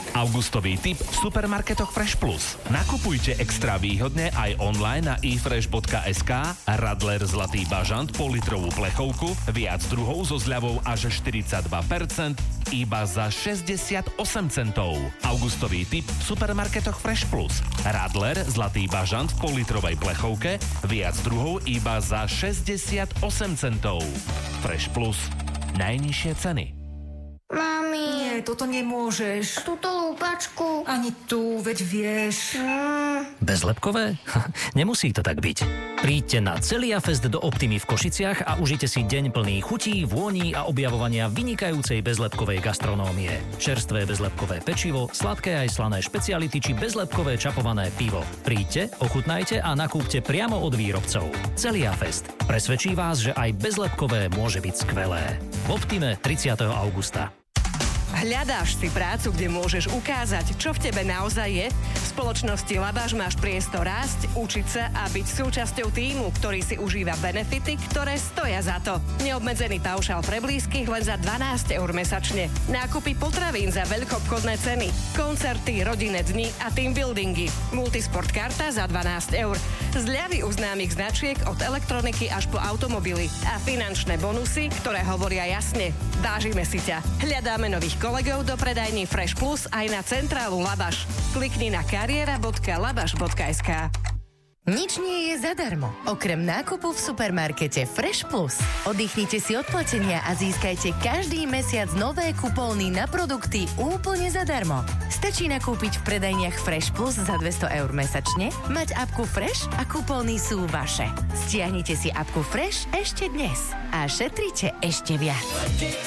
Augustový tip v supermarketoch Fresh Plus. Nakupujte extra výhodne aj online na efresh.sk, Radler Zlatý bažant pol-litrovú plechovku, viac druhov so zľavou až 42%, iba za 68 centov. Augustový tip v supermarketoch Fresh Plus. Radler Zlatý bažant v pol-litrovej plechovke, viac druhov iba za 68 centov. Fresh Plus. Najnižšie ceny. Mami. Nie, toto nemôžeš. Túto lúpačku. Ani tu, veď vieš. Bezlepkové? Nemusí to tak byť. Príďte na Celia Fest do Optimy v Košiciach a užite si deň plný chutí, vôní a objavovania vynikajúcej bezlepkovej gastronómie. Čerstvé bezlepkové pečivo, sladké aj slané špeciality či bezlepkové čapované pivo. Príďte, ochutnajte a nakúpte priamo od výrobcov. Celia Fest. Presvedčí vás, že aj bezlepkové môže byť skvelé. V Optime 30. augusta. Hľadáš si prácu, kde môžeš ukázať, čo v tebe naozaj je? V spoločnosti Labáš máš priestor rásť, učiť sa a byť súčasťou tímu, ktorý si užíva benefity, ktoré stoja za to. Neobmedzený paušál pre blízkych len za 12 eur mesačne. Nákupy potravín za veľkoobchodné ceny. Koncerty, rodinné dni a teambuildingy. Multisport karta za 12 eur. Zľavy u známych značiek od elektroniky až po automobily. A finančné bonusy, ktoré hovoria jasne. Vážime si ťa. Hľadáme nových kolegov do predajní Fresh Plus aj na centrálu Labaš. Klikni na kariera.labaš.sk. Nič nie je zadarmo, okrem nákupu v supermarkete Fresh Plus. Oddychnite si od platenia a získajte každý mesiac nové kupóny na produkty úplne zadarmo. Stačí nakúpiť v predajniach Fresh Plus za 200 eur mesačne, mať apku Fresh a kupóny sú vaše. Stiahnite si apku Fresh ešte dnes a šetrite ešte viac.